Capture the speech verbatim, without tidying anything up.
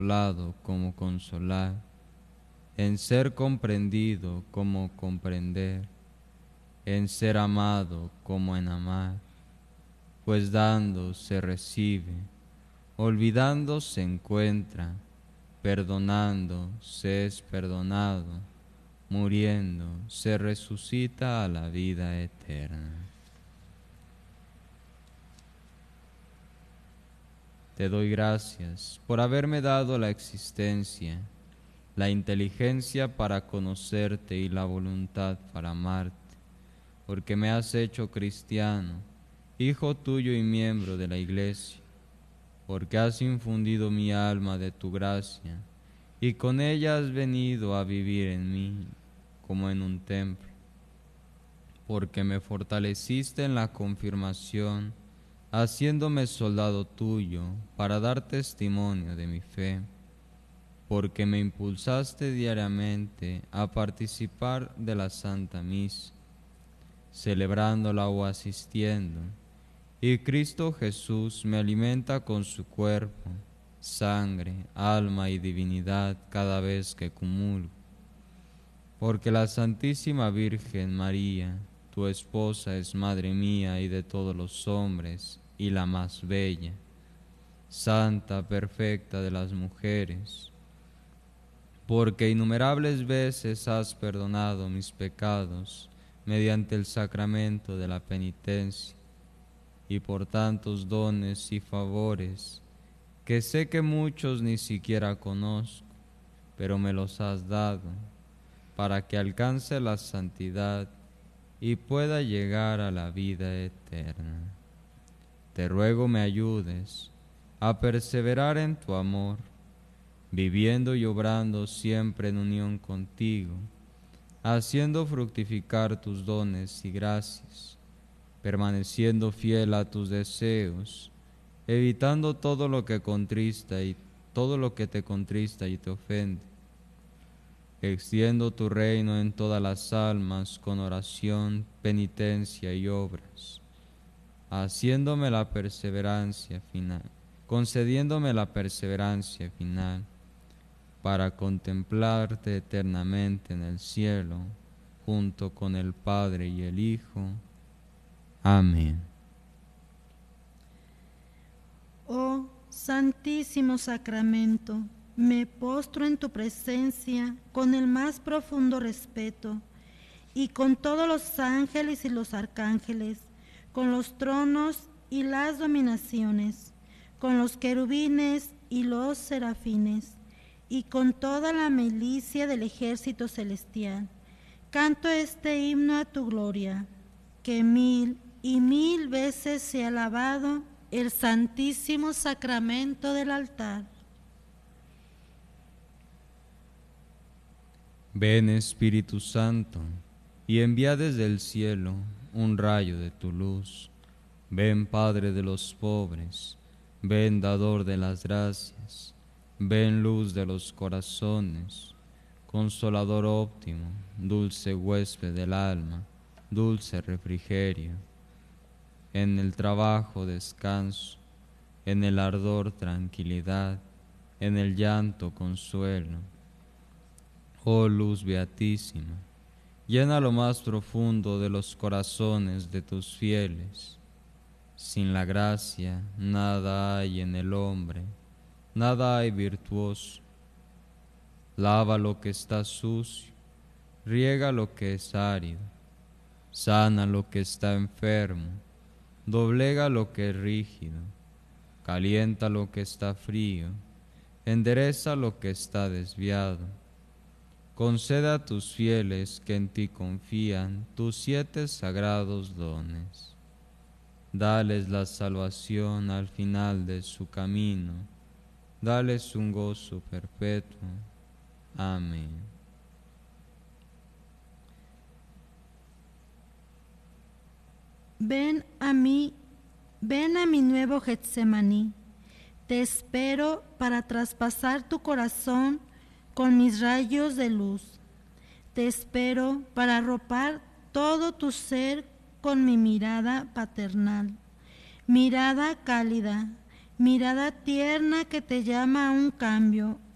consolado como consolar, en ser comprendido como comprender, en ser amado como en amar, pues dando se recibe, olvidando se encuentra, perdonando se es perdonado, muriendo se resucita a la vida eterna. Te doy gracias por haberme dado la existencia, la inteligencia para conocerte y la voluntad para amarte, porque me has hecho cristiano, hijo tuyo y miembro de la Iglesia, porque has infundido mi alma de tu gracia, y con ella has venido a vivir en mí como en un templo, porque me fortaleciste en la confirmación, haciéndome soldado tuyo para dar testimonio de mi fe, porque me impulsaste diariamente a participar de la Santa Misa, celebrándola o asistiendo, y Cristo Jesús me alimenta con su cuerpo, sangre, alma y divinidad cada vez que comulgo, porque la Santísima Virgen María, tu esposa, es madre mía y de todos los hombres, y la más bella, santa, perfecta de las mujeres, porque innumerables veces has perdonado mis pecados mediante el sacramento de la penitencia, y por tantos dones y favores, que sé que muchos ni siquiera conozco, pero me los has dado, para que alcance la santidad y pueda llegar a la vida eterna. Te ruego me ayudes a perseverar en tu amor, viviendo y obrando siempre en unión contigo, haciendo fructificar tus dones y gracias, permaneciendo fiel a tus deseos, evitando todo lo que contrista y todo lo que te contrista y te ofende. Extiendo tu reino en todas las almas con oración, penitencia y obras, haciéndome la perseverancia final, concediéndome la perseverancia final, para contemplarte eternamente en el cielo, junto con el Padre y el Hijo. Amén. Oh Santísimo Sacramento, me postro en tu presencia con el más profundo respeto, y con todos los ángeles y los arcángeles, con los tronos y las dominaciones, con los querubines y los serafines, y con toda la milicia del ejército celestial, canto este himno a tu gloria, que mil y mil veces sea alabado el Santísimo Sacramento del altar. Ven, Espíritu Santo, y envía desde el cielo un rayo de tu luz. Ven, Padre de los pobres, ven, dador de las gracias, ven, luz de los corazones, consolador óptimo, dulce huésped del alma, dulce refrigerio. En el trabajo descanso, en el ardor tranquilidad, en el llanto consuelo. Oh luz beatísima, llena lo más profundo de los corazones de tus fieles. Sin la gracia nada hay en el hombre, nada hay virtuoso. Lava lo que está sucio, riega lo que es árido, sana lo que está enfermo, doblega lo que es rígido, calienta lo que está frío, endereza lo que está desviado. Concede a tus fieles que en ti confían tus siete sagrados dones. Dales la salvación al final de su camino, dales un gozo perpetuo. Amén. Ven a mí, ven a mi nuevo Getsemaní. Te espero para traspasar tu corazón con mis rayos de luz. Te espero para arropar todo tu ser con mi mirada paternal, mirada cálida, mirada tierna que te llama a un cambio,